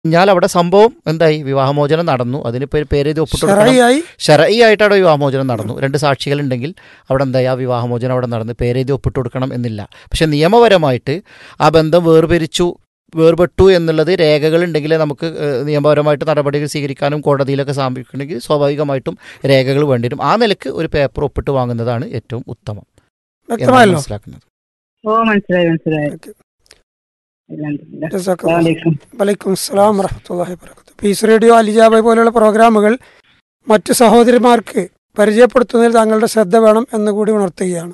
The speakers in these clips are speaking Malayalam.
ഞാൻ അവിടെ സംഭവം എന്തായി, വിവാഹമോചനം നടന്നു. അതിന് പേരെഴുതി ഒപ്പിട്ട് കൊടുക്കണം. ശരഈ ആയിട്ട് അവിടെ വിവാഹമോചനം നടന്നു. 2 സാക്ഷികൾ ഉണ്ടെങ്കിൽ അവിടെ എന്തായി, ആ വിവാഹമോചനം അവിടെ നടന്ന് പേരെഴുതി ഒപ്പിട്ട് കൊടുക്കണം എന്നില്ല. പക്ഷെ നിയമപരമായിട്ട് ആ ബന്ധം വേർപെട്ടു എന്നുള്ളത് രേഖകളുണ്ടെങ്കിൽ നമുക്ക് നിയമപരമായിട്ട് നടപടികൾ സ്വീകരിക്കാനും കോടതിയിലൊക്കെ സമർപ്പിക്കണമെങ്കിൽ സ്വാഭാവികമായിട്ടും രേഖകൾ വേണ്ടിവരും. ആ നിലക്ക് ഒരു പേപ്പർ ഒപ്പിട്ട് വാങ്ങുന്നതാണ് ഏറ്റവും ഉത്തമം എന്നാണ് മനസ്സിലാക്കുന്നത്. വലൈക്കും അസ്സലാം വറഹ്മത്തുള്ളാഹി വബറകാതുഹു. പീസ് റേഡിയോ അലിജാബ പോലെയുള്ള പ്രോഗ്രാമുകൾ മറ്റു സഹോദരിമാർക്ക് പരിചയപ്പെടുത്തുന്നതിൽ താങ്കളുടെ ശ്രദ്ധ വേണം എന്നുകൂടി ഉണർത്തുകയാണ്.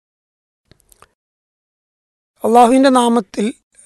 അള്ളാഹുവിൻ്റെ നാമത്തിൽ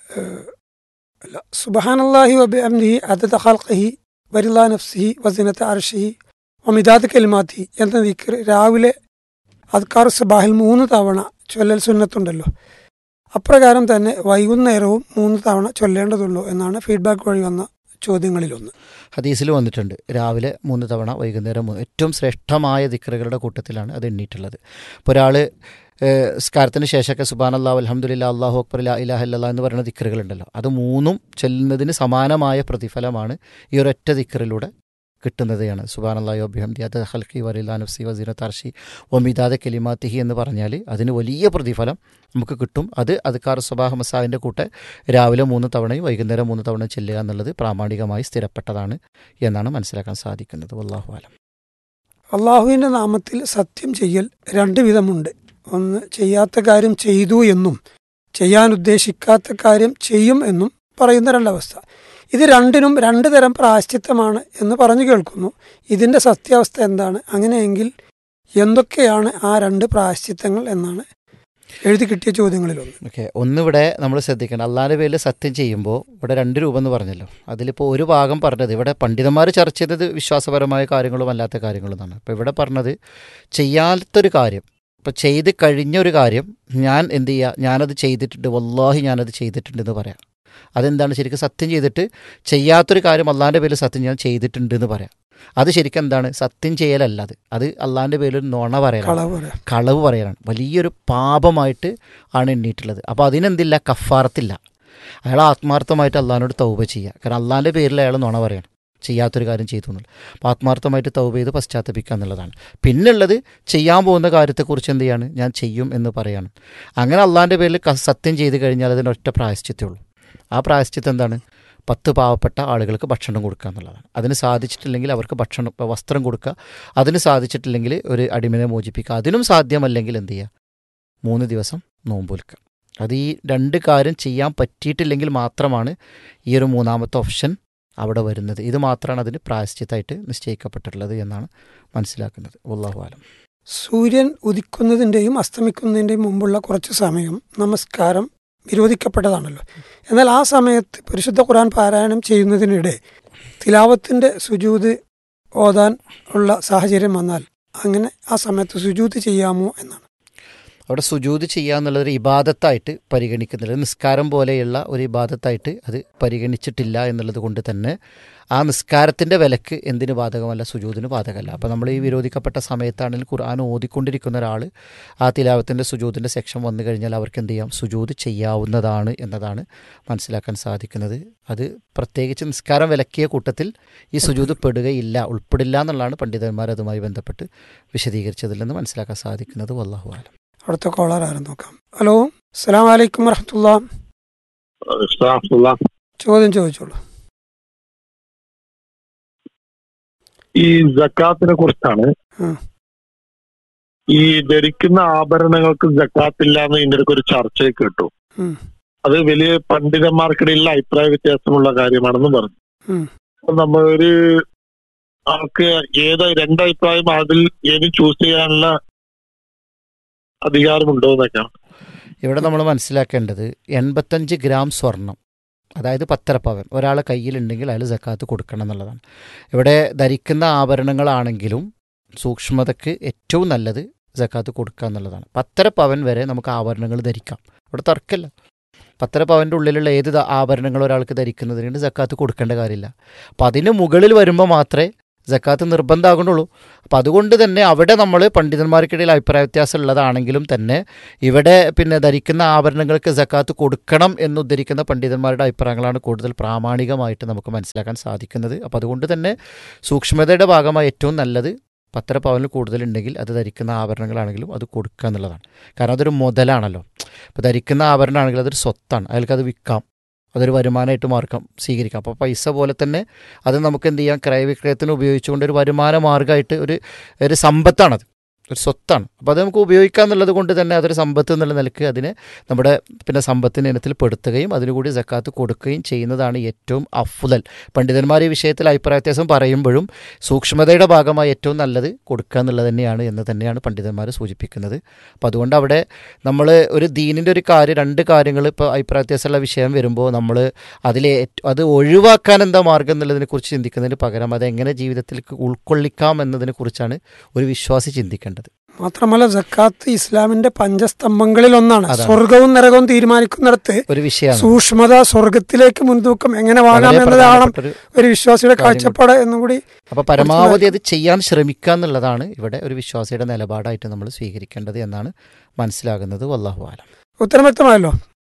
സുബ്ഹാനല്ലാഹി വബിഹംദിഹി അദദ ഖൽഖിഹി വറിളാ നഫ്സിഹി വസിനത അർശിഹി വമിദാദ കലിമാത്തിഹി എന്ന ദിക്ർ രാവിലെ അദ്കാർ സബാഹിൽ 3 തവണ ചൊല്ലൽ സുന്നത്തുണ്ടല്ലോ. അപ്രകാരം തന്നെ വൈകുന്നേരവും 3 തവണ ചൊല്ലേണ്ടതുള്ളൂ എന്നാണ് ഫീഡ്ബാക്ക് വഴി വന്ന ചോദ്യങ്ങളിലൊന്ന്. ഹദീസിൽ വന്നിട്ടുണ്ട് രാവിലെ 3 തവണ, വൈകുന്നേരം 3. ഏറ്റവും ശ്രേഷ്ഠമായ ദിക്റുകളുടെ കൂട്ടത്തിലാണ് അത് എണ്ണീട്ടുള്ളത്. ഇപ്പോൾ ഒരാൾ സ്കാരത്തിന് ശേഷമൊക്കെ സുബ്ഹാനല്ലാഹ് അൽഹംദുലില്ലാഹ് അല്ലാഹു അക്ബർ ലാ ഇലാഹ ഇല്ലല്ലാഹ് എന്ന് പറയുന്ന ദിക്റുകളുണ്ടല്ലോ, അത് 3ഉം ചൊല്ലുന്നതിന് സമാനമായ പ്രതിഫലമാണ് ഈ ഒരൊറ്റ ദിക്റിലൂടെ കിട്ടുന്നതാണ്. സുബ്ഹാനല്ലാഹി വബിഹംദിഹി അദദ ഖൽഖി വറിളാ നഫ്സി വസിനത അർശി വമിദാദ കലിമാത്തിഹി എന്ന് പറഞ്ഞാൽ അതിന് വലിയ പ്രതിഫലം നമുക്ക് കിട്ടും. അത് അദ്കാർ സബാഹ് മസാവിൻ്റെ കൂടെ രാവിലെ 3 തവണയും വൈകുന്നേരം 3 തവണയും ചെല്ലുക എന്നുള്ളത് പ്രാമാണികമായി സ്ഥിരപ്പെട്ടതാണ് എന്നാണ് മനസ്സിലാക്കാൻ സാധിക്കുന്നത്. വല്ലാഹു അലം. അള്ളാഹുവിൻ്റെ നാമത്തിൽ സത്യം ചെയ്യൽ 2 വിധമുണ്ട്. ഒന്ന്, ചെയ്യാത്ത കാര്യം ചെയ്തു എന്നും ചെയ്യാൻ ഉദ്ദേശിക്കാത്ത കാര്യം ചെയ്യും എന്നും പറയുന്ന 2 അവസ്ഥ. ഇത് രണ്ടിനും 2 തരം പ്രായശ്ചിത്തമാണ് എന്ന് പറഞ്ഞു കേൾക്കുന്നു. ഇതിൻ്റെ സത്യാവസ്ഥ എന്താണ്? അങ്ങനെയെങ്കിൽ എന്തൊക്കെയാണ് ആ 2 പ്രായശ്ചിത്തങ്ങൾ എന്നാണ് എഴുതി കിട്ടിയ ചോദ്യങ്ങളിലൊന്ന്. ഒന്നിവിടെ നമ്മൾ ശ്രദ്ധിക്കണം. അള്ളാഹിൻ്റെ പേരിൽ സത്യം ചെയ്യുമ്പോൾ ഇവിടെ 2 രൂപം എന്ന് പറഞ്ഞല്ലോ. അതിലിപ്പോൾ ഒരു ഭാഗം പറഞ്ഞത് ഇവിടെ പണ്ഡിതന്മാർ ചർച്ച ചെയ്തത് വിശ്വാസപരമായ കാര്യങ്ങളും അല്ലാത്ത കാര്യങ്ങളും എന്നാണ്. അപ്പോൾ ഇവിടെ പറഞ്ഞത് ചെയ്യാത്തൊരു കാര്യം, ഇപ്പോൾ ചെയ്ത് കഴിഞ്ഞൊരു കാര്യം ഞാൻ എന്ത് ചെയ്യുക, ഞാനത് ചെയ്തിട്ടുണ്ട്, വല്ലാഹി ഞാനത് ചെയ്തിട്ടുണ്ടെന്ന് പറയാം. അതെന്താണ്? ശരിക്കും സത്യം ചെയ്തിട്ട് ചെയ്യാത്തൊരു കാര്യം അള്ളാഹിൻ്റെ പേരിൽ സത്യം ഞാൻ ചെയ്തിട്ടുണ്ട് എന്ന് പറയാം. അത് ശരിക്കും എന്താണ്? സത്യം ചെയ്യലല്ല, അത് അള്ളാഹിൻ്റെ പേരിൽ നുണ പറയലാണ്, കളവ് പറയലാണ്. വലിയൊരു പാപമായിട്ട് ആണ് എണ്ണീട്ടുള്ളത്. അപ്പോൾ അതിനെന്തില്ല? കഫാറത്തില്ല. അയാൾ ആത്മാർത്ഥമായിട്ട് അള്ളാഹിനോട് തൗബ ചെയ്യുക. കാരണം അള്ളാഹിൻ്റെ പേരിൽ അയാൾ നുണ പറയണം, ചെയ്യാത്തൊരു കാര്യം ചെയ്തു എന്നുള്ളത്. അപ്പോൾ ആത്മാർത്ഥമായിട്ട് തൗബ ചെയ്ത് പശ്ചാത്തപിക്കുക എന്നുള്ളതാണ്. പിന്നുള്ളത് ചെയ്യാൻ പോകുന്ന കാര്യത്തെക്കുറിച്ച് എന്ത് ചെയ്യാണ്? ഞാൻ ചെയ്യും എന്ന് പറയാണ്. അങ്ങനെ അള്ളാഹിൻ്റെ പേരിൽ സത്യം ചെയ്ത് കഴിഞ്ഞാൽ അതിനൊറ്റ പ്രായശ്ചിത്തേ ഉള്ളൂ. ആ പ്രായശ്ചിത്തം എന്താണ്? 10 പാവപ്പെട്ട ആളുകൾക്ക് ഭക്ഷണം കൊടുക്കുക എന്നുള്ളതാണ്. അതിന് സാധിച്ചിട്ടില്ലെങ്കിൽ അവർക്ക് വസ്ത്രം കൊടുക്കുക. അതിന് സാധിച്ചിട്ടില്ലെങ്കിൽ ഒരു അടിമനെ മോചിപ്പിക്കുക. അതിനും സാധ്യമല്ലെങ്കിൽ എന്ത് ചെയ്യുക? 3 ദിവസം നോമ്പൊൽക്കുക. അത് ഈ 2 കാര്യം ചെയ്യാൻ പറ്റിയിട്ടില്ലെങ്കിൽ മാത്രമാണ് ഈ ഒരു 3ാമത്തെ ഓപ്ഷൻ അവിടെ വരുന്നത്. ഇത് മാത്രമാണ് അതിന് പ്രായശ്ചിത്തമായിട്ട് നിശ്ചയിക്കപ്പെട്ടിട്ടുള്ളത് എന്നാണ് മനസ്സിലാക്കുന്നത്. വല്ലാഹു അലം. സൂര്യൻ ഉദിക്കുന്നതിൻ്റെയും അസ്തമിക്കുന്നതിൻ്റെയും മുമ്പുള്ള കുറച്ച് സമയം നമസ്കാരം വിരോധിക്കപ്പെട്ടതാണല്ലോ. എന്നാൽ ആ സമയത്ത് പരിശുദ്ധ ഖുർആൻ പാരായണം ചെയ്യുന്നതിനിടെ തിലാവത്തിൻ്റെ സുജൂദ് ഓതാൻ ഉള്ള സാഹചര്യം വന്നാൽ അങ്ങനെ ആ സമയത്ത് സുജൂദ് ചെയ്യാമോ എന്നാണ്. അവിടെ സുജൂദ് ചെയ്യുക എന്നുള്ളതൊരു ഇബാദത്തായിട്ട് പരിഗണിക്കുന്നില്ല. നിസ്കാരം പോലെയുള്ള ഒരു ഇബാദത്തായിട്ട് അത് പരിഗണിച്ചിട്ടില്ല എന്നുള്ളത് കൊണ്ട് തന്നെ ആ നിസ്കാരത്തിൻ്റെ വിലക്ക് എന്തിന് ബാധകമല്ല? സുജൂദിന് ബാധകമല്ല. അപ്പോൾ നമ്മൾ ഈ വിരോധിക്കപ്പെട്ട സമയത്താണെങ്കിൽ ഖുർആൻ ഓതിക്കൊണ്ടിരിക്കുന്ന ഒരാൾ ആ തിലാവത്തിൻ്റെ സുജൂദിൻ്റെ സെക്ഷൻ വന്നു കഴിഞ്ഞാൽ അവർക്ക് എന്ത് ചെയ്യാം? സുജൂദ് ചെയ്യാവുന്നതാണ് എന്നതാണ് മനസ്സിലാക്കാൻ സാധിക്കുന്നത്. അത് പ്രത്യേകിച്ച് നിസ്കാരം വിലക്കിയ കൂട്ടത്തിൽ ഈ സുജൂദ് ഉൾപ്പെടില്ല എന്നുള്ളതാണ് പണ്ഡിതന്മാർ അതുമായി ബന്ധപ്പെട്ട് വിശദീകരിച്ചതിൽ നിന്ന് മനസ്സിലാക്കാൻ സാധിക്കുന്നത്. വല്ലാഹു അലം. അടുത്ത കോളർ ആരും നോക്കാം. ഹലോ, അസ്സലാമു അലൈക്കും വറഹ്മത്തുള്ളാഹി. ചോദ്യം ചോദിച്ചോളൂ. ഈ സക്കാത്തിനെ കുറിച്ചാണ്. ഈ ധരിക്കുന്ന ആഭരണങ്ങൾക്ക് സക്കാത്തില്ല എന്ന് ഇതിന്റെ ഇടയ്ക്ക് ഒരു ചർച്ച കേട്ടു. അത് വലിയ പണ്ഡിതന്മാർക്കിടയിലുള്ള അഭിപ്രായ വ്യത്യാസമുള്ള കാര്യമാണെന്ന് പറഞ്ഞു. അപ്പൊ നമ്മളൊരു ആൾക്ക് 2 അഭിപ്രായം അതിൽ ഏതും ചൂസ് ചെയ്യാനുള്ള അധികാരമുണ്ടോ എന്നൊക്കെയാണ് ഇവിടെ നമ്മൾ മനസ്സിലാക്കേണ്ടത്. 85 ഗ്രാം സ്വർണം, അതായത് 10 പവൻ ഒരാളെ കയ്യിലുണ്ടെങ്കിൽ അയാൾ സക്കാത്ത് കൊടുക്കണം എന്നുള്ളതാണ്. ഇവിടെ ധരിക്കുന്ന ആഭരണങ്ങളാണെങ്കിലും സൂക്ഷ്മതയ്ക്ക് ഏറ്റവും നല്ലത് സക്കാത്ത് കൊടുക്കുക എന്നുള്ളതാണ്. 10 പവൻ വരെ നമുക്ക് ആഭരണങ്ങൾ ധരിക്കാം, ഇവിടെ തർക്കമില്ല. 10 പവൻ്റെ ഉള്ളിലുള്ള ഏത് ആഭരണങ്ങൾ ഒരാൾക്ക് ധരിക്കുന്നതിന് സക്കാത്ത് കൊടുക്കേണ്ട കാര്യമില്ല. അപ്പം അതിന് മുകളിൽ വരുമ്പോൾ മാത്രമേ സക്കാത്ത് നിർബന്ധമാകണുള്ളൂ. അപ്പോൾ അതുകൊണ്ട് തന്നെ അവിടെ നമ്മൾ പണ്ഡിതന്മാർക്കിടയിൽ അഭിപ്രായ വ്യത്യാസം ഉള്ളതാണെങ്കിലും തന്നെ ഇവിടെ പിന്നെ ധരിക്കുന്ന ആഭരണങ്ങൾക്ക് സക്കാത്ത് കൊടുക്കണം എന്നുദ്ധരിക്കുന്ന പണ്ഡിതന്മാരുടെ അഭിപ്രായങ്ങളാണ് കൂടുതൽ പ്രാമാണികമായിട്ട് നമുക്ക് മനസ്സിലാക്കാൻ സാധിക്കുന്നത്. അപ്പോൾ അതുകൊണ്ട് തന്നെ സൂക്ഷ്മതയുടെ ഭാഗമായി ഏറ്റവും നല്ലത് 10 പവനിൽ കൂടുതലുണ്ടെങ്കിൽ അത് ധരിക്കുന്ന ആഭരണങ്ങളാണെങ്കിലും അത് കൊടുക്കുക എന്നുള്ളതാണ്. കാരണം അതൊരു മുതലാണല്ലോ. ഇപ്പോൾ ധരിക്കുന്ന ആഭരണമാണെങ്കിൽ അതൊരു സ്വത്താണ്, അയാൾക്കത് വിൽക്കാം, അതൊരു വരുമാനമായിട്ട് മാർക്കാം സ്വീകരിക്കാം. അപ്പോൾ പൈസ പോലെ തന്നെ അത് നമുക്ക് എന്ത് ചെയ്യാം, ക്രയവിക്രയത്തിന് ഉപയോഗിച്ചുകൊണ്ട് ഒരു വരുമാന മാർഗ്ഗമായിട്ട് ഒരു സമ്പത്താണത്, ഒരു സ്വത്താണ്. അപ്പോൾ അത് നമുക്ക് ഉപയോഗിക്കുക എന്നുള്ളത് കൊണ്ട് തന്നെ അതൊരു സമ്പത്ത് എന്നുള്ള നിലയ്ക്ക് അതിനെ നമ്മുടെ പിന്നെ സമ്പത്തിൻ്റെ ഇനത്തിൽ പെടുത്തുകയും അതിനുകൂടി സക്കാത്ത് കൊടുക്കുകയും ചെയ്യുന്നതാണ് ഏറ്റവും അഫ്ളൽ. പണ്ഡിതന്മാർ ഈ വിഷയത്തിൽ അഭിപ്രായ വ്യത്യാസം പറയുമ്പോഴും സൂക്ഷ്മതയുടെ ഭാഗമായി ഏറ്റവും നല്ലത് കൊടുക്കുക എന്നുള്ളത് തന്നെയാണ് എന്ന് തന്നെയാണ് പണ്ഡിതന്മാർ സൂചിപ്പിക്കുന്നത്. അപ്പോൾ അതുകൊണ്ട് അവിടെ നമ്മൾ ഒരു ദീനിൻ്റെ ഒരു കാര്യം, 2 കാര്യങ്ങൾ ഇപ്പോൾ അഭിപ്രായ വ്യത്യാസമുള്ള വിഷയം വരുമ്പോൾ നമ്മൾ അത് ഒഴിവാക്കാൻ എന്താ മാർഗം എന്നുള്ളതിനെക്കുറിച്ച് ചിന്തിക്കുന്നതിന് പകരം അതെങ്ങനെ ജീവിതത്തിലേക്ക് ഉൾക്കൊള്ളിക്കാം എന്നതിനെക്കുറിച്ചാണ് ഒരു വിശ്വാസി ചിന്തിക്കേണ്ടത്. മാത്രമല്ല സക്കാത്ത് ഇസ്ലാമിന്റെ പഞ്ചസ്തംഭങ്ങളിൽ ഒന്നാണ്. സ്വർഗവും നരകവും തീരുമാനിക്കുന്നിടത്ത് ഒരു വിഷയമാണ് സൂക്ഷ്മത, സ്വർഗത്തിലേക്ക് മുൻതൂക്കം എങ്ങനെ വാങ്ങാം എന്നതാണ് ഒരു വിശ്വാസിയുടെ കാഴ്ചപ്പാട് എന്നും കൂടി. അപ്പൊ പരമാവധി അത് ചെയ്യാൻ ശ്രമിക്കുക എന്നുള്ളതാണ് ഇവിടെ ഒരു വിശ്വാസിയുടെ നിലപാടായിട്ട് നമ്മൾ സ്വീകരിക്കേണ്ടത് എന്നാണ് മനസ്സിലാകുന്നത്. വല്ലാഹു ആലം. ഉത്തരം വ്യക്തമായല്ലോ?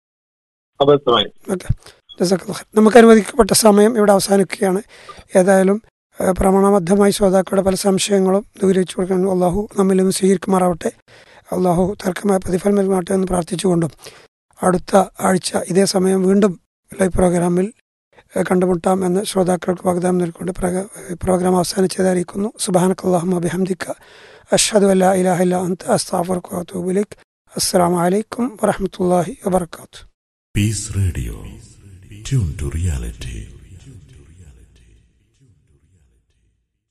നമുക്ക് അനുവദിക്കപ്പെട്ട സമയം ഇവിടെ അവസാനിക്കുകയാണ്. ഏതായാലും പ്രമാണബദ്ധമായി ശ്രോതാക്കളുടെ പല സംശയങ്ങളും ദൂരീകരിച്ചു കൊടുക്കാൻ അള്ളാഹു നമ്മിലും സ്വീകരിക്കുമാറാവട്ടെ. അള്ളാഹു തർക്കമായ പ്രതിഫലം നൽകട്ടെ എന്ന് പ്രാർത്ഥിച്ചുകൊണ്ടും അടുത്ത ആഴ്ച ഇതേ സമയം വീണ്ടും ലൈവ് പ്രോഗ്രാമിൽ കണ്ടുമുട്ടാം എന്ന് ശ്രോതാക്കൾക്ക് വാഗ്ദാനം നൽകിക്കൊണ്ട് പ്രോഗ്രാം അവസാനിച്ചതായിരിക്കുന്നു. സുബ്ഹാനക്കല്ലാഹുമ്മ ബിഹംദിക അഷ്ഹദു അല്ലാ ഇലാഹ ഇല്ലാ അൻത അസ്തഗ്ഫിറുക വ അത്തൂബു ഇലൈക്. അസ്സലാമു അലൈക്കും വറഹ്മത്തുള്ളാഹി വബറകാതുഹു. Piece radio, tune to reality.